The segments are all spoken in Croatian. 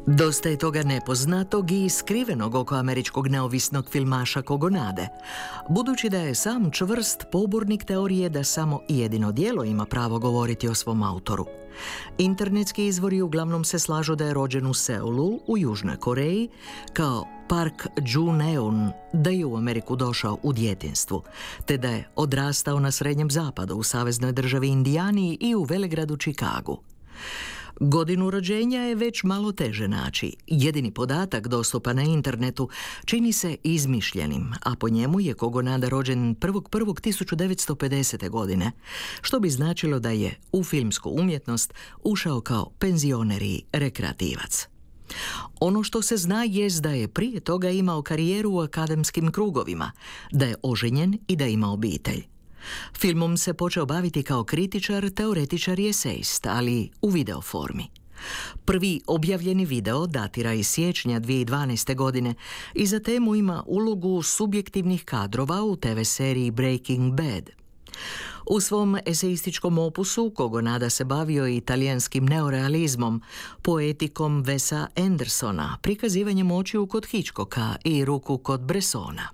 Dosta je toga nepoznatog i skrivenog oko američkog neovisnog filmaša Kogonade, budući da je sam čvrst pobornik teorije da samo jedino djelo ima pravo govoriti o svom autoru. Internetski izvori uglavnom se slažu da je rođen u Seulu, u Južnoj Koreji, kao Park Joo-neun, da je u Ameriku došao u djetinjstvu, te da je odrastao na Srednjem zapadu, u saveznoj državi Indijani i u velegradu Čikagu. Godinu rođenja je već malo teže naći. Jedini podatak dostupan na internetu čini se izmišljenim, a po njemu je Kogonada rođen 1.1.1950. godine, što bi značilo da je u filmsku umjetnost ušao kao penzioner i rekreativac. Ono što se zna jest da je prije toga imao karijeru u akademskim krugovima, da je oženjen i da ima obitelj. Filmom se počeo baviti kao kritičar, teoretičar i esejist, ali u video formi. Prvi objavljeni video datira iz siječnja 2012. godine i za temu ima ulogu subjektivnih kadrova u TV seriji Breaking Bad. U svom eseističkom opusu Kogonada se bavio i italijanskim neorealizmom, poetikom Wesa Andersona, prikazivanjem očiju kod Hitchcocka i ruku kod Bressona.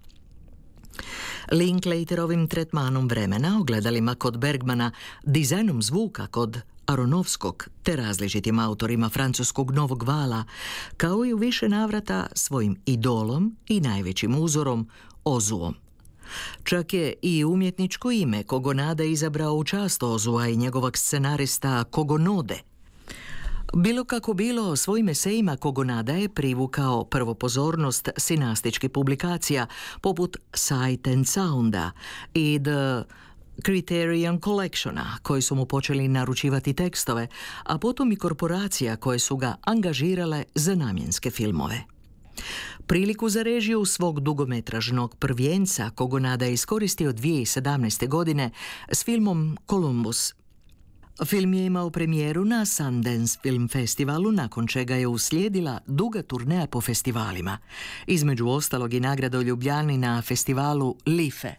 Linklaterovim tretmanom vremena, ogledalima kod Bergmana, dizajnom zvuka kod Aronofskog te različitim autorima francuskog novog vala, kao i u više navrata svojim idolom i najvećim uzorom Ozuom. Čak je i umjetničko ime Kogonada izabrao u čast Ozua i njegovog scenarista Kogonode. Bilo kako bilo, svojim esejima Kogonada je privukao prvo pozornost sinastičkih publikacija poput Sight and Sounda i The Criterion Collectiona, koji su mu počeli naručivati tekstove, a potom i korporacija koje su ga angažirale za namjenske filmove. Priliku za režiju svog dugometražnog prvenca Kogonada je iskoristio 2017. godine s filmom Columbus. Film je imao premijeru na Sundance Film Festivalu, nakon čega je uslijedila duga turneja po festivalima, između ostalog i nagrada u Ljubljani na festivalu Life.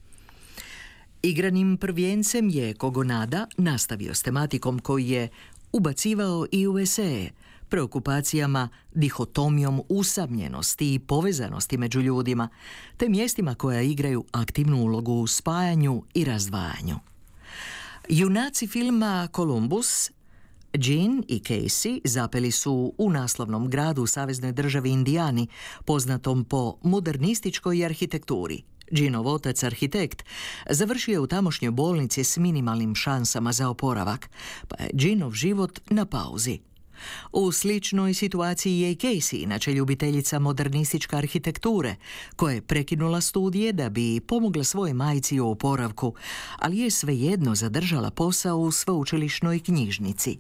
Igranim prvencem je Kogonada nastavio s tematikom koju je ubacivao i u eseje, preokupacijama, dihotomijom usamljenosti i povezanosti među ljudima, te mjestima koja igraju aktivnu ulogu u spajanju i razdvajanju. Junaci filma Columbus, Jean i Casey, zapeli su u naslovnom gradu u saveznoj državi Indijani, poznatom po modernističkoj arhitekturi. Jeanov otac, arhitekt, završio je u tamošnjoj bolnici s minimalnim šansama za oporavak, pa je Jeanov život na pauzi. U sličnoj situaciji je i Casey, inače ljubiteljica modernističke arhitekture, koja je prekinula studije da bi pomogla svojoj majci u oporavku, ali je svejedno zadržala posao u sveučilišnoj knjižnici.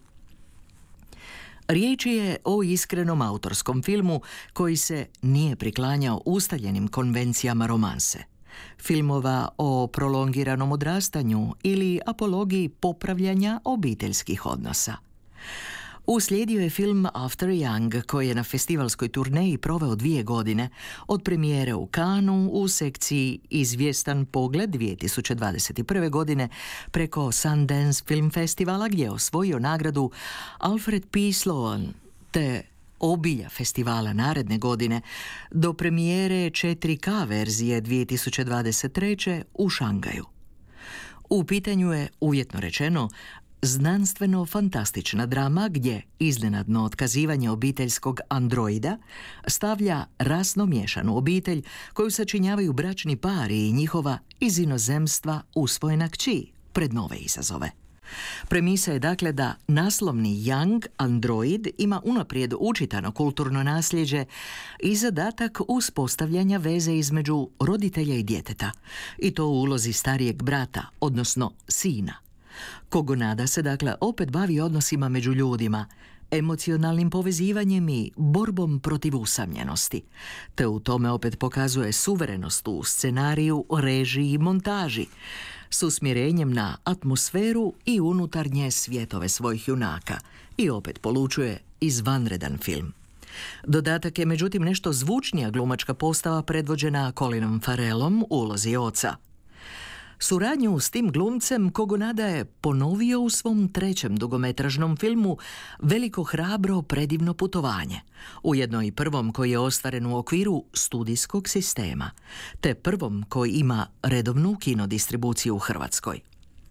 Riječ je o iskrenom autorskom filmu koji se nije priklanjao ustaljenim konvencijama romanse, filmova o prolongiranom odrastanju ili apologiji popravljanja obiteljskih odnosa. Uslijedio je film After Young, koji je na festivalskoj turneji proveo 2 godine, od premijere u Cannesu u sekciji Izvjestan pogled 2021. godine preko Sundance Film Festivala, gdje je osvojio nagradu Alfred P. Sloan, te obilja festivala naredne godine do premijere 4K verzije 2023. u Šangaju. U pitanju je, uvjetno rečeno, znanstveno-fantastična drama gdje iznenadno otkazivanje obiteljskog androida stavlja rasno miješanu obitelj koju sačinjavaju bračni pari i njihova iz inozemstva usvojena kći pred nove izazove. Premisa je dakle da naslovni Young android ima unaprijed učitano kulturno nasljeđe i zadatak uspostavljanja veze između roditelja i djeteta, i to u ulozi starijeg brata, odnosno sina. Kogonada se dakle opet bavi odnosima među ljudima, emocionalnim povezivanjem i borbom protiv usamljenosti, te u tome opet pokazuje suverenost u scenariju, režiji i montaži, s usmjerenjem na atmosferu i unutarnje svjetove svojih junaka, i opet polučuje izvanredan film. Dodatak je međutim nešto zvučnija glumačka postava predvođena Colinom Farrellom u ulozi oca. Suradnju s tim glumcem Kogonada je ponovio u svom trećem dugometražnom filmu Veliko hrabro predivno putovanje, ujedno i prvom koji je ostvaren u okviru studijskog sistema, te prvom koji ima redovnu kinodistribuciju u Hrvatskoj.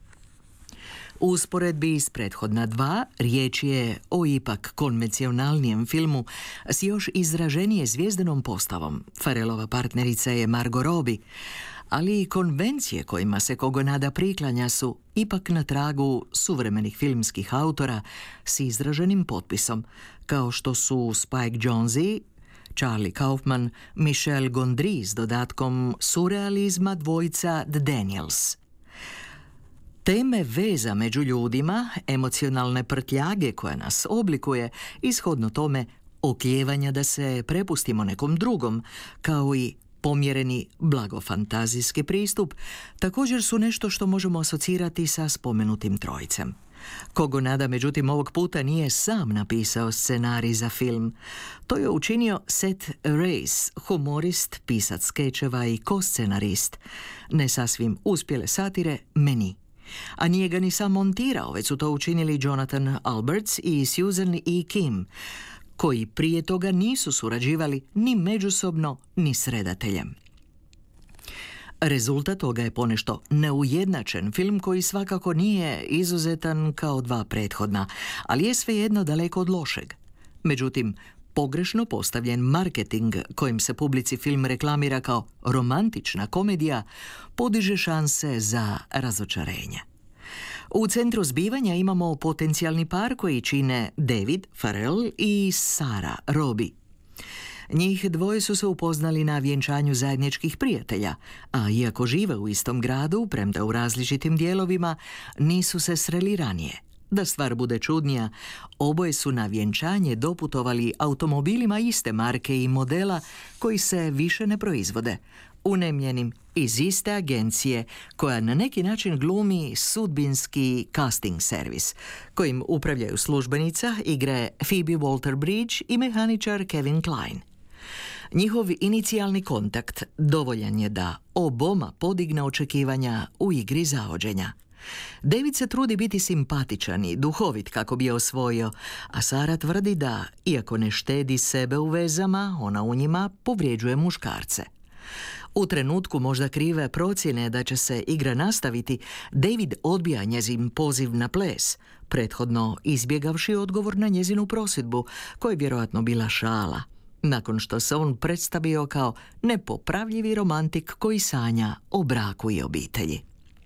U usporedbi s prethodna dva, riječ je o ipak konvencionalnijem filmu s još izraženije zvijezdanom postavom. Farrellova partnerica je Margot Robbie, ali i konvencije kojima se Kogonada priklanja su ipak na tragu suvremenih filmskih autora s izraženim potpisom, kao što su Spike Jonze, Charlie Kaufman, Michel Gondry s dodatkom surrealizma dvojica The Daniels. Teme veza među ljudima, emocionalne prtljage koja nas oblikuje, ishodno tome oklijevanja da se prepustimo nekom drugom, kao i pomjereni blagofantazijski pristup, također su nešto što možemo asocirati sa spomenutim trojicem. Kogonada, međutim, ovog puta nije sam napisao scenarij za film. To je učinio Seth Reiss, humorist, pisac skečeva i koscenarist ne sasvim uspjele satire Meni. A nije ga ni sam montirao, već su to učinili Jonathan Alberts i Susan E. Kim, koji prije toga nisu surađivali ni međusobno, ni s redateljem. Rezultat toga je ponešto neujednačen film koji svakako nije izuzetan kao dva prethodna, ali je svejedno daleko od lošeg. Međutim, pogrešno postavljen marketing kojim se publici film reklamira kao romantična komedija podiže šanse za razočarenje. U centru zbivanja imamo potencijalni par koji čine David Farrell i Sarah Robbie. Njih dvoje su se upoznali na vjenčanju zajedničkih prijatelja, a iako žive u istom gradu, premda u različitim dijelovima, nisu se sreli ranije. Da stvar bude čudnija, oboje su na vjenčanje doputovali automobilima iste marke i modela koji se više ne proizvode, unemljenim iz iste agencije koja na neki način glumi sudbinski casting servis, kojim upravljaju službenica igre Phoebe Waller-Bridge i mehaničar Kevin Kline. Njihov inicijalni kontakt dovoljan je da oboma podigne očekivanja u igri zavođenja. David se trudi biti simpatičan i duhovit kako bi je osvojio, a Sara tvrdi da, iako ne štedi sebe u vezama, ona u njima povrijeđuje muškarce. U trenutku možda krive procjene da će se igra nastaviti, David odbija njezin poziv na ples, prethodno izbjegavši odgovor na njezinu prosudbu, koja je vjerojatno bila šala, nakon što se on predstavio kao nepopravljivi romantik koji sanja o braku i obitelji.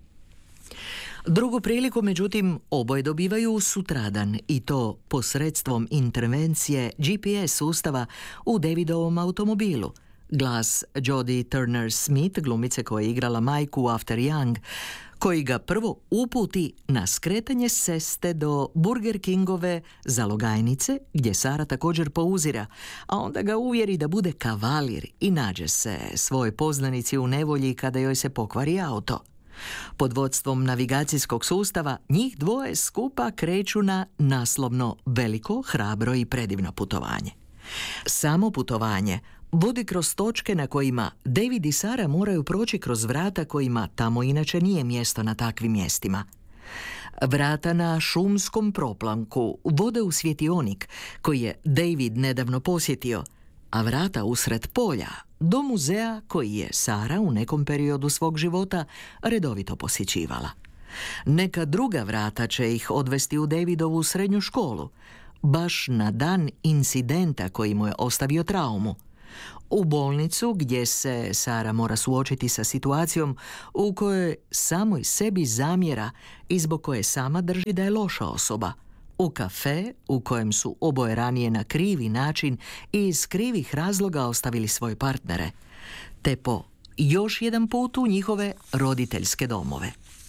Drugu priliku, međutim, oboje dobivaju sutradan i to posredstvom intervencije GPS sustava u Davidovom automobilu. Glas Jodie Turner-Smith, glumice koja je igrala majku u After Young, koji ga prvo uputi na skretanje s ceste do Burger Kingove zalogajnice, gdje Sara također pauzira, a onda ga uvjeri da bude kavalir i nađe se svojoj poznanici u nevolji kada joj se pokvari auto. Pod vodstvom navigacijskog sustava njih dvoje skupa kreću na naslovno veliko, hrabro i predivno putovanje. Samo putovanje vodi kroz točke na kojima David i Sara moraju proći kroz vrata kojima tamo inače nije mjesto na takvim mjestima. Vrata na šumskom proplanku vode u svjetionik koji je David nedavno posjetio, a vrata usred polja do muzeja koji je Sara u nekom periodu svog života redovito posjećivala. Neka druga vrata će ih odvesti u Davidovu srednju školu, baš na dan incidenta koji mu je ostavio traumu. U bolnicu gdje se Sara mora suočiti sa situacijom u kojoj samoj sebi zamjera i zbog koje sama drži da je loša osoba. U kafe u kojem su oboje ranije na krivi način i iz krivih razloga ostavili svoje partnere, te po još jedan put u njihove roditeljske domove.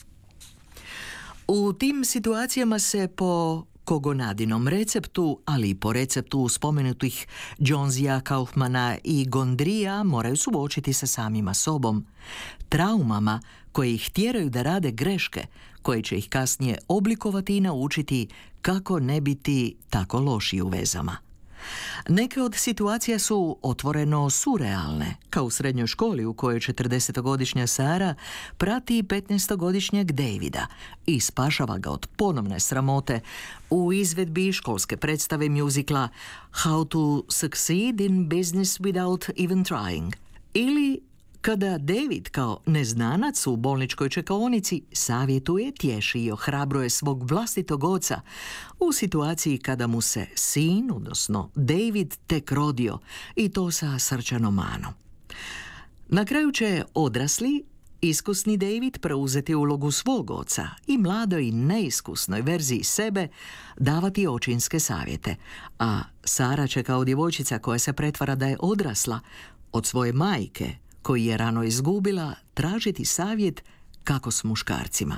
U tim situacijama se po Kogonadinom receptu, ali i po receptu spomenutih Jonzea, Kaufmana i Gondrija moraju suočiti sa samima sobom, traumama koje ih tjeraju da rade greške, koje će ih kasnije oblikovati i naučiti kako ne biti tako loši u vezama. Neke od situacija su otvoreno surrealne, kao u srednjoj školi u kojoj 40-godišnja Sara prati 15-godišnjeg Davida i spašava ga od ponovne sramote u izvedbi školske predstave mjuzikla How to Succeed in Business Without Even Trying. Ili kada David kao neznanac u bolničkoj čekaonici savjetuje, tješi i ohrabruje svog vlastitog oca u situaciji kada mu se sin, odnosno David, tek rodio i to sa srčanom manom. Na kraju će odrasli, iskusni David preuzeti ulogu svog oca i mladoj neiskusnoj verziji sebe davati očinske savjete, a Sara će kao djevojčica koja se pretvara da je odrasla od svoje majke, koji je rano izgubila, tražiti savjet kako s muškarcima.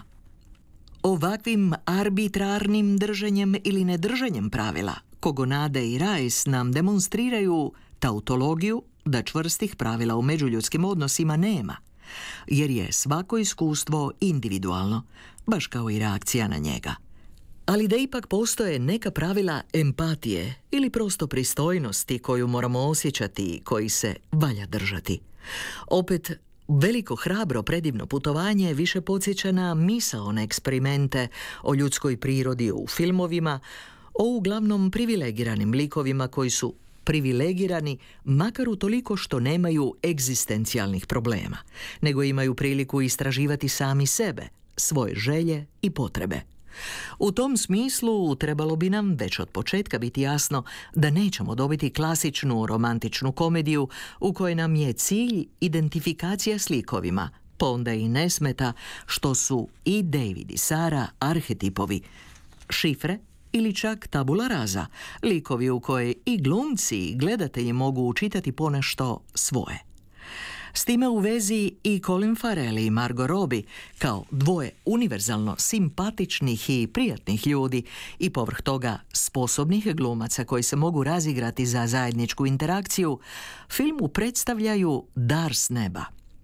Ovakvim arbitrarnim drženjem ili nedrženjem pravila Kogonade i Rice nam demonstriraju tautologiju da čvrstih pravila u međuljudskim odnosima nema, jer je svako iskustvo individualno, baš kao i reakcija na njega. Ali da ipak postoje neka pravila empatije ili prosto pristojnosti koju moramo osjećati i koji se valja držati. Opet, veliko hrabro predivno putovanje više podsjeća na misaone eksperimente o ljudskoj prirodi u filmovima, o uglavnom privilegiranim likovima koji su privilegirani makar utoliko što nemaju egzistencijalnih problema, nego imaju priliku istraživati sami sebe, svoje želje i potrebe. U tom smislu trebalo bi nam već od početka biti jasno da nećemo dobiti klasičnu romantičnu komediju u kojoj nam je cilj identifikacija s likovima, pa onda i ne smeta što su i David i Sara arhetipovi, šifre ili čak tabula rasa, likovi u koje i glumci i gledatelji mogu učitati ponešto svoje. S time u vezi i Colin Farrell i Margot Robbie kao dvoje univerzalno simpatičnih i prijatnih ljudi i povrh toga sposobnih glumaca koji se mogu razigrati za zajedničku interakciju, filmu predstavljaju dar s neba.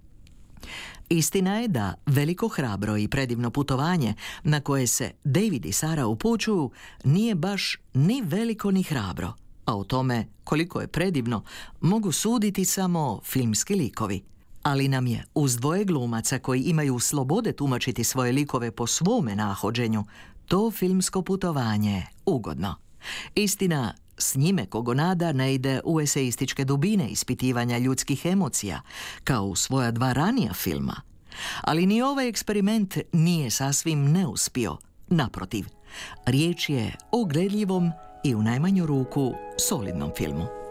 Istina je da veliko hrabro i predivno putovanje na koje se David i Sara upućuju nije baš ni veliko ni hrabro, a o tome koliko je predivno mogu suditi samo filmski likovi. Ali nam je uz dvoje glumaca koji imaju slobode tumačiti svoje likove po svome nahođenju to filmsko putovanje ugodno. Istina, s njime Kogonada ne ide u eseističke dubine ispitivanja ljudskih emocija, kao u svoja dva ranija filma. Ali ni ovaj eksperiment nije sasvim neuspio. Naprotiv, riječ je o gledljivom i u najmanju ruku solidnom filmu.